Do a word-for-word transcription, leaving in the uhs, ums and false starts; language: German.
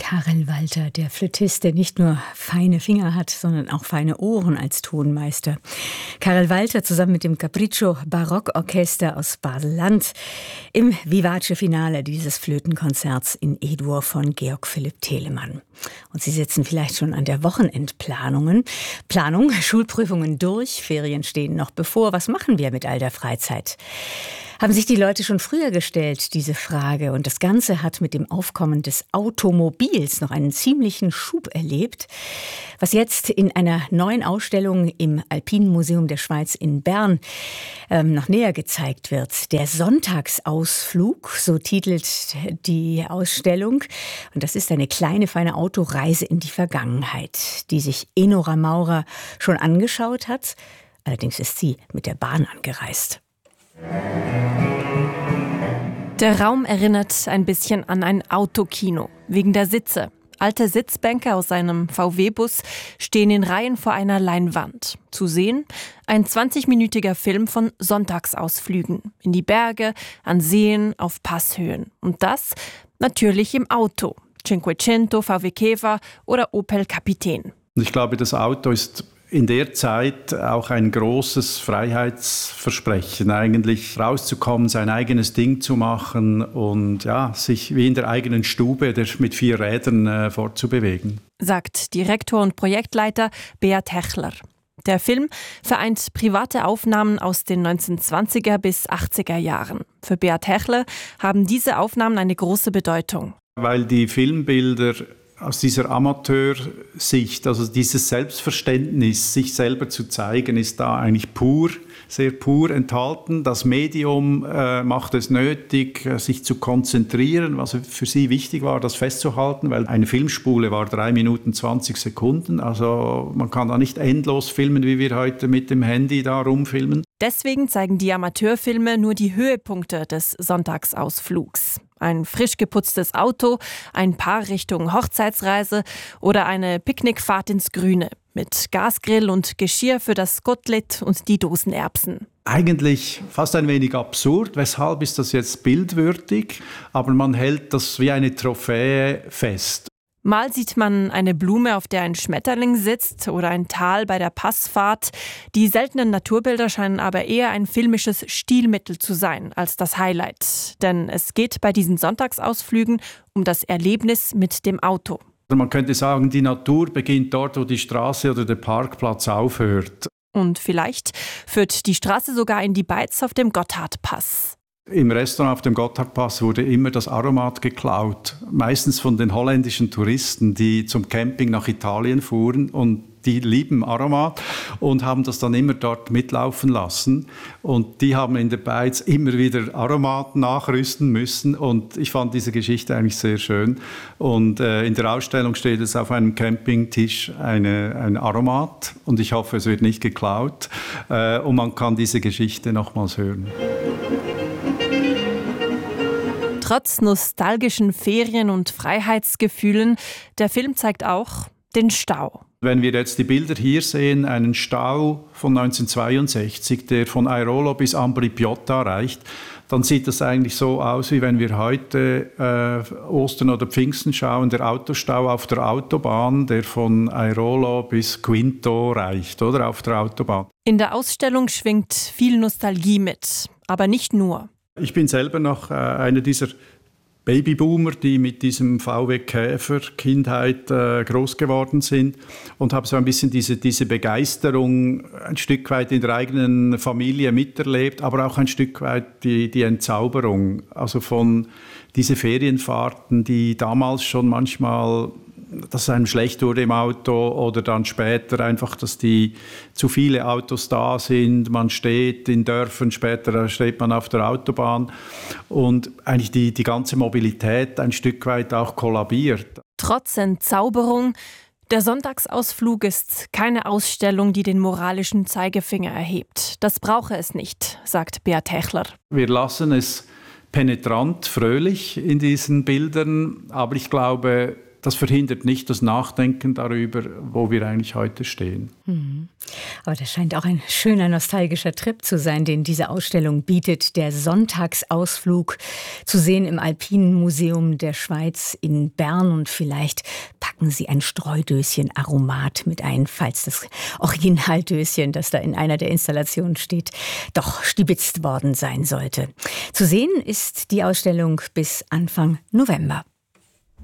Karel Walter, der Flötist, der nicht nur feine Finger hat, sondern auch feine Ohren als Tonmeister. Karel Walter zusammen mit dem Capriccio Barockorchester aus Basel-Land im Vivace-Finale dieses Flötenkonzerts in E-Dur von Georg Philipp Telemann. Und Sie sitzen vielleicht schon an der Wochenendplanungen. Planung, Schulprüfungen durch, Ferien stehen noch bevor. Was machen wir mit all der Freizeit? Haben sich die Leute schon früher gestellt, diese Frage. Und das Ganze hat mit dem Aufkommen des Automobils noch einen ziemlichen Schub erlebt, was jetzt in einer neuen Ausstellung im Alpinen Museum der Schweiz in Bern ähm, noch näher gezeigt wird. Der Sonntagsausflug, so titelt die Ausstellung. Und das ist eine kleine, feine Autoreise in die Vergangenheit, die sich Enora Maurer schon angeschaut hat. Allerdings ist sie mit der Bahn angereist. Der Raum erinnert ein bisschen an ein Autokino, wegen der Sitze. Alte Sitzbänke aus einem V W-Bus stehen in Reihen vor einer Leinwand. Zu sehen ein zwanzigminütiger Film von Sonntagsausflügen in die Berge, an Seen, auf Passhöhen. Und das natürlich im Auto. Cinquecento, V W Käfer oder Opel Kapitän. Ich glaube, das Auto ist in der Zeit auch ein großes Freiheitsversprechen, eigentlich rauszukommen, sein eigenes Ding zu machen und ja, sich wie in der eigenen Stube mit vier Rädern äh, fortzubewegen. Sagt Direktor und Projektleiter Beat Hechler. Der Film vereint private Aufnahmen aus den neunzehnhundertzwanziger bis achtziger Jahren. Für Beat Hechler haben diese Aufnahmen eine große Bedeutung. Weil die Filmbilder aus dieser Amateursicht, also dieses Selbstverständnis, sich selber zu zeigen, ist da eigentlich pur, sehr pur enthalten. Das Medium äh, macht es nötig, sich zu konzentrieren, was für sie wichtig war, das festzuhalten, weil eine Filmspule war drei Minuten zwanzig Sekunden. Also man kann da nicht endlos filmen, wie wir heute mit dem Handy da rumfilmen. Deswegen zeigen die Amateurfilme nur die Höhepunkte des Sonntagsausflugs. Ein frisch geputztes Auto, ein Paar Richtung Hochzeitsreise oder eine Picknickfahrt ins Grüne mit Gasgrill und Geschirr für das Kotelett und die Dosenerbsen. Eigentlich fast ein wenig absurd. Weshalb ist das jetzt bildwürdig? Aber man hält das wie eine Trophäe fest. Mal sieht man eine Blume, auf der ein Schmetterling sitzt oder ein Tal bei der Passfahrt. Die seltenen Naturbilder scheinen aber eher ein filmisches Stilmittel zu sein als das Highlight. Denn es geht bei diesen Sonntagsausflügen um das Erlebnis mit dem Auto. Man könnte sagen, die Natur beginnt dort, wo die Straße oder der Parkplatz aufhört. Und vielleicht führt die Straße sogar in die Beiz auf dem Gotthardpass. Im Restaurant auf dem Gotthardpass wurde immer das Aromat geklaut. Meistens von den holländischen Touristen, die zum Camping nach Italien fuhren und die lieben Aromat und haben das dann immer dort mitlaufen lassen. Und die haben in der Beiz immer wieder Aromat nachrüsten müssen. Und ich fand diese Geschichte eigentlich sehr schön. Und äh, in der Ausstellung steht es auf einem Campingtisch eine, ein Aromat. Und ich hoffe, es wird nicht geklaut. Äh, und man kann diese Geschichte nochmals hören. Trotz nostalgischen Ferien- und Freiheitsgefühlen, der Film zeigt auch den Stau. Wenn wir jetzt die Bilder hier sehen, einen Stau von neunzehnhundertzweiundsechzig, der von Airolo bis Ambri-Piotta reicht, dann sieht das eigentlich so aus, wie wenn wir heute äh, Ostern oder Pfingsten schauen, der Autostau auf der Autobahn, der von Airolo bis Quinto reicht, oder auf der Autobahn. In der Ausstellung schwingt viel Nostalgie mit, aber nicht nur. Ich bin selber noch äh, einer dieser Babyboomer, die mit diesem V W Käfer Kindheit äh, groß geworden sind und habe so ein bisschen diese, diese Begeisterung ein Stück weit in der eigenen Familie miterlebt, aber auch ein Stück weit die, die Entzauberung, also von diese Ferienfahrten, die damals schon manchmal, dass es einem schlecht wurde im Auto oder dann später einfach, dass die zu viele Autos da sind, man steht in Dörfern, später steht man auf der Autobahn und eigentlich die, die ganze Mobilität ein Stück weit auch kollabiert. Trotz Entzauberung, der Sonntagsausflug ist keine Ausstellung, die den moralischen Zeigefinger erhebt. Das brauche es nicht, sagt Beat Hechler. Wir lassen es penetrant, fröhlich in diesen Bildern, aber ich glaube, das verhindert nicht das Nachdenken darüber, wo wir eigentlich heute stehen. Mhm. Aber das scheint auch ein schöner nostalgischer Trip zu sein, den diese Ausstellung bietet. Der Sonntagsausflug zu sehen im Alpinen Museum der Schweiz in Bern. Und vielleicht packen Sie ein Streudöschen Aromat mit ein, falls das Originaldöschen, das da in einer der Installationen steht, doch stibitzt worden sein sollte. Zu sehen ist die Ausstellung bis Anfang November.